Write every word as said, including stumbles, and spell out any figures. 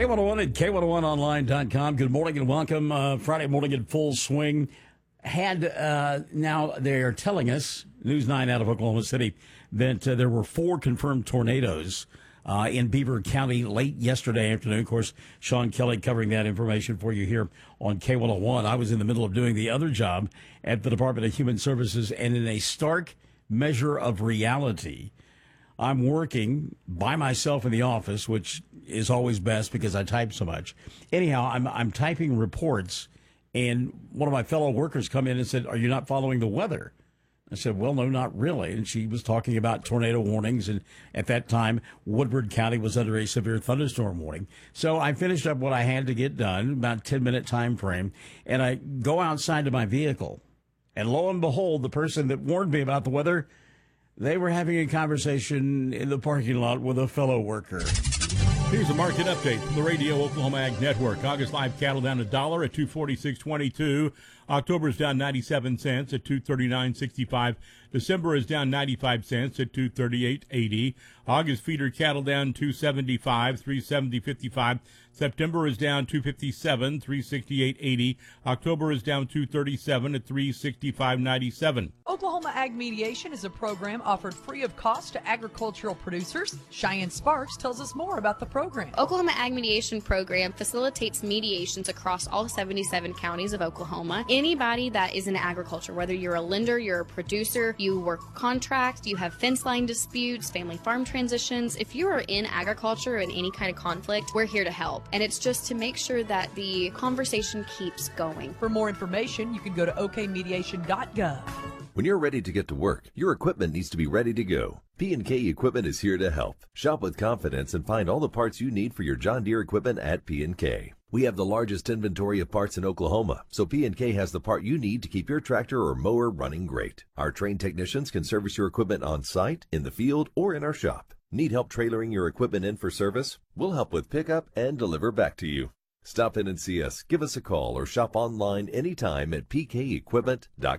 K one oh one at K one oh one online dot com. Good morning and welcome. Uh, Friday morning in full swing. Had uh, now they are telling us, News nine out of Oklahoma City, that uh, there were four confirmed tornadoes uh, in Beaver County late yesterday afternoon. Of course, Sean Kelly covering that information for you here on K one oh one. I was in the middle of doing the other job at the Department of Human Services, and in a stark measure of reality, I'm working by myself in the office, which is always best because I type so much. Anyhow, I'm I'm typing reports, and one of my fellow workers come in and said, "Are you not following the weather?" I said, "Well, no, not really." And she was talking about tornado warnings, and at that time, Woodward County was under a severe thunderstorm warning. So I finished up what I had to get done, about a ten-minute time frame, and I go outside to my vehicle, and lo and behold, the person that warned me about the weather, they were having a conversation in the parking lot with a fellow worker. Here's a market update from the Radio Oklahoma Ag Network. August live cattle down a dollar at two forty-six twenty-two. October is down ninety-seven cents at two thirty-nine sixty-five. December is down ninety-five cents at two thirty-eight eighty. August feeder cattle down two seventy-five, three seventy fifty-five. September is down two fifty-seven, three sixty-eight eighty. October is down two thirty-seven at three sixty-five ninety-seven. Oklahoma Ag Mediation is a program offered free of cost to agricultural producers. Cheyenne Sparks tells us more about the program. Oklahoma Ag Mediation Program facilitates mediations across all seventy-seven counties of Oklahoma. Anybody that is in agriculture, whether you're a lender, you're a producer, you work contracts, you have fence line disputes, family farm transitions, if you are in agriculture in any kind of conflict, we're here to help. And it's just to make sure that the conversation keeps going. For more information, you can go to o k mediation dot gov. When you're ready to get to work, your equipment needs to be ready to go. P and K Equipment is here to help. Shop with confidence and find all the parts you need for your John Deere equipment at P and K. We have the largest inventory of parts in Oklahoma, so P and K has the part you need to keep your tractor or mower running great. Our trained technicians can service your equipment on site, in the field, or in our shop. Need help trailering your equipment in for service? We'll help with pickup and deliver back to you. Stop in and see us, give us a call, or shop online anytime at p k equipment dot com.